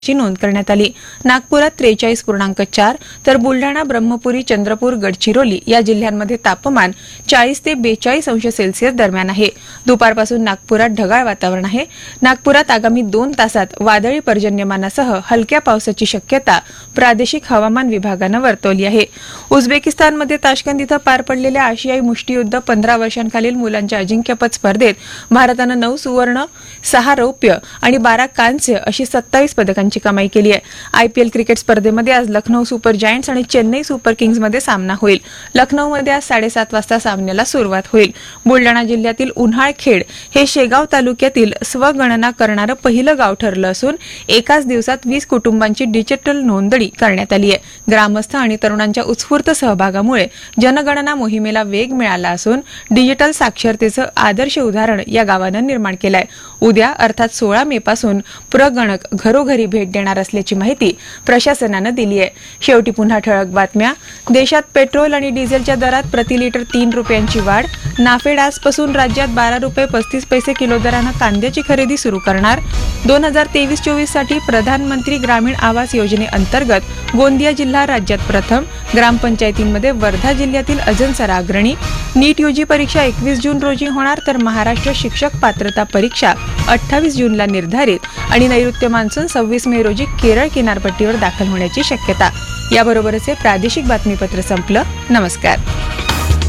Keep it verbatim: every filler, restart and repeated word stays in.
ची नोंद करण्यात आली। नागपुरात त्रेचाळीस पूर्णांक चार तर बुलढाणा, ब्रह्मपुरी, चंद्रपूर, गडचिरोली या जिल्ह्यांमध्ये तापमान चाळीस ते बेचाळीस अंश सेल्सिअस दरम्यान आहे। दुपारपासून नागपुरात ढगाळ वातावरण आहे। नागपुरात आगामी दोन तासात वादळी पर्जन्यमानासह हलक्या पावसाची शक्यता प्रादेशिक हवामान विभागानं वर्तवली आहे। उझबेकिस्तानमध्ये ताश्कंद इथं पार पडलेल्या आशियाई मुष्टियुद्ध पंधरा वर्षांखालील मुलांच्या अजिंक्यपद स्पर्धेत भारतानं नऊ सुवर्ण, सहा रौप्य आणि बारा कांस्य अशी सत्तावीस पदकांची कमाई केली आहे। आयपीएल क्रिकेट स्पर्धेमध्ये आज लखनौ सुपर जायंट्स आणि चेन्नई सुपर किंग्समध्ये सामना होईल। लखनौमध्ये आज साडेसात वाजता सामन्याला सुरुवात होईल। बुलढाणा जिल्ह्यातील उन्हाळखेड हे शेगाव तालुक्यातील स्वगणना करणारं पहिलं गाव ठरलं असून एकाच दिवसात वीस कुटुंबांची डिजिटल नोंदणी करण्यात आली आहे। ग्रामस्थ आणि तरुणांच्या उत्स्फूर्त सहभागामुळे जनगणना मोहिमेला वेग मिळाला असून डिजिटल साक्षरतेचं आदर्श उदाहरण या गावानं निर्माण केलं आहे। उद्या अर्थात सोळा मे पासून प्रगणक घरोघरी भेट देणार असल्याची माहिती प्रशासनानं दिली आहे। शेवटी पुन्हा ठळक बातम्या। देशात पेट्रोल आणि डिझेलच्या दरात प्रति लिटर तीन रुपयांची वाढ। नाफेड आजपासून राज्यात बारा रुपये पस्तीस पैसे किलो दरानं कांद्याची खरेदी सुरू करणार। दोन हजार तेवीस चोवीस साठी प्रधानमंत्री ग्रामीण आवास योजनेअंतर्गत गोंदिया जिल्हा राज्यात प्रथम। ग्रामपंचायतींमध्ये वर्धा जिल्ह्यातील अजनसरा अग्रणी। नीट यूजी परीक्षा एकवीस जून रोजी होणार तर महाराष्ट्र शिक्षक पात्रता परीक्षा अठ्ठावीस जूनला निर्धारित आणि नैऋत्य मान्सून सव्वीस मे रोजी केरळ किनारपट्टीवर दाखल होण्याची शक्यता। याबरोबरच हे प्रादेशिक बातमीपत्र संपलं। नमस्कार।